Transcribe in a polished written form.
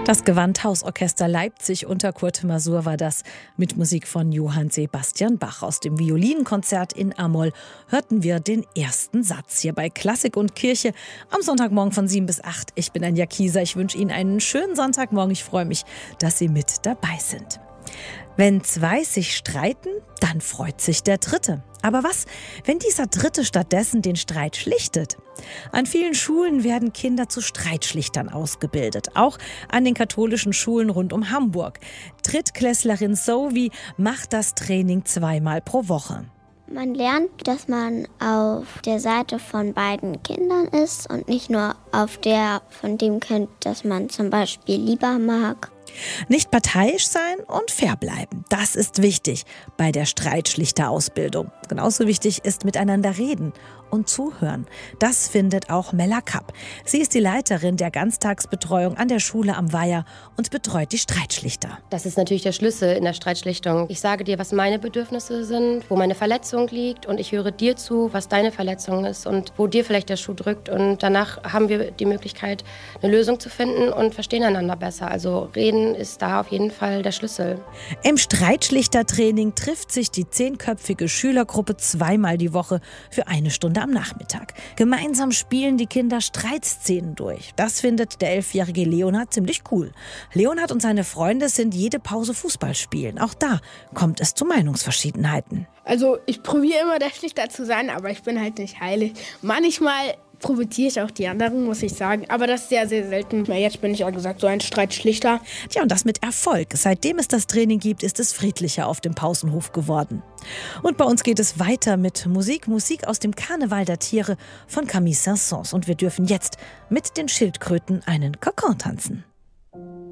Das Gewandhausorchester Leipzig unter Kurt Masur war das. Mit Musik von Johann Sebastian Bach. Aus dem Violinkonzert in A-Moll hörten wir den ersten Satz hier bei Klassik und Kirche am Sonntagmorgen von 7 bis 8. Ich bin Anja Kieser. Ich wünsche Ihnen einen schönen Sonntagmorgen. Ich freue mich, dass Sie mit dabei sind. Wenn zwei sich streiten, dann freut sich der Dritte. Aber was, wenn dieser Dritte stattdessen den Streit schlichtet? An vielen Schulen werden Kinder zu Streitschlichtern ausgebildet. Auch an den katholischen Schulen rund um Hamburg. Drittklässlerin Zoe macht das Training 2-mal pro Woche. Man lernt, dass man auf der Seite von beiden Kindern ist und nicht nur auf der von dem Kind, das man zum Beispiel lieber mag. Nicht parteiisch sein und fair bleiben. Das ist wichtig bei der Streitschlichterausbildung. Genauso wichtig ist miteinander reden und zuhören. Das findet auch Mella Kapp. Sie ist die Leiterin der Ganztagsbetreuung an der Schule am Weiher und betreut die Streitschlichter. Das ist natürlich der Schlüssel in der Streitschlichtung. Ich sage dir, was meine Bedürfnisse sind, wo meine Verletzung liegt, und ich höre dir zu, was deine Verletzung ist und wo dir vielleicht der Schuh drückt. Und danach haben wir die Möglichkeit, eine Lösung zu finden und verstehen einander besser. Also reden ist da auf jeden Fall der Schlüssel. Im Streitschlichtertraining trifft sich die 10-köpfige Schülergruppe 2-mal die Woche für 1 Stunde am Nachmittag. Gemeinsam spielen die Kinder Streitszenen durch. Das findet der 11-jährige Leonhard ziemlich cool. Leonhard und seine Freunde sind jede Pause Fußball spielen. Auch da kommt es zu Meinungsverschiedenheiten. Also ich probiere immer der Schlichter zu sein, aber ich bin halt nicht heilig. Manchmal provoziere ich auch die anderen, muss ich sagen. Aber das ist sehr, sehr selten. Jetzt bin ich ja gesagt so ein Streitschlichter. Ja, und das mit Erfolg. Seitdem es das Training gibt, ist es friedlicher auf dem Pausenhof geworden. Und bei uns geht es weiter mit Musik. Musik aus dem Karneval der Tiere von Camille Saint-Saëns. Und wir dürfen jetzt mit den Schildkröten einen Kokon tanzen.